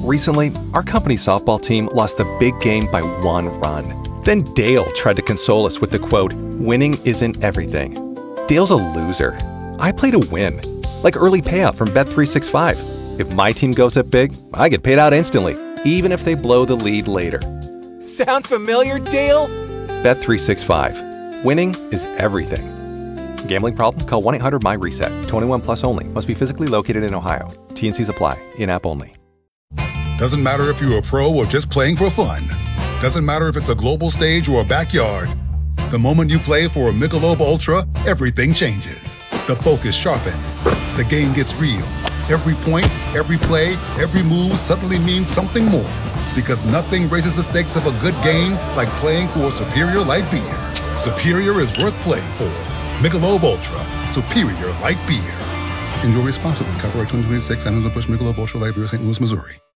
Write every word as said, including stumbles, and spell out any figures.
Recently, our company softball team lost the big game by one run. Then Dale tried to console us with the quote, "Winning isn't everything." Dale's a loser. I play to win. Like early payout from Bet three sixty-five. If my team goes up big, I get paid out instantly, even if they blow the lead later. Sound familiar, Dale? Bet three sixty-five. Winning is everything. Gambling problem? Call one eight hundred M Y reset. twenty-one plus only. Must be physically located in Ohio. T and Cs apply. In-app only. Doesn't matter if you're a pro or just playing for fun. Doesn't matter if it's a global stage or a backyard. The moment you play for a Michelob Ultra, everything changes. The focus sharpens. The game gets real. Every point, every play, every move suddenly means something more. Because nothing raises the stakes of a good game like playing for a superior light beer. Superior is worth playing for. Michelob Ultra. Superior light beer. Enjoy responsibly. Copyright twenty twenty-six. Anheuser-Busch Michelob Ultra Light Beer, Saint Louis, Missouri.